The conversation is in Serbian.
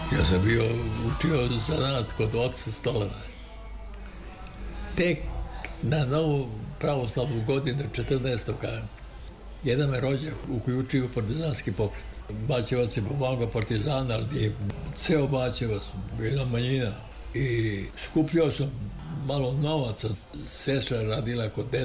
Ja sam bio učio zanat kod oca stolara. Tek na novu pravoslavnu godinu 14. jedan me rođak uključio u partizanski pokret. Bačevac je pomagao partizana, ali je ceo Bačevac, jedna manjina. I skupljao sam malo novaca. Sestra radila kod dede.